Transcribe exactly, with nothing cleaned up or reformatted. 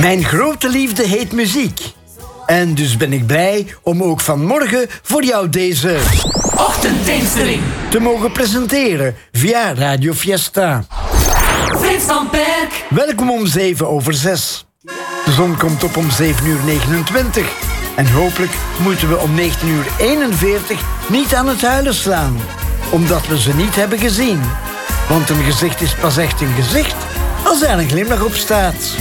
Mijn grote liefde heet muziek. En dus ben ik blij om ook vanmorgen voor jou deze ochtendtintering te mogen presenteren via Radio Fiesta. Frits van Perk. Welkom om zeven over zes. De zon komt op om zeven uur negenentwintig. En hopelijk moeten we om negentien uur eenenveertig niet aan het huilen slaan. Omdat we ze niet hebben gezien. Want een gezicht is pas echt een gezicht als er een glimlach op staat.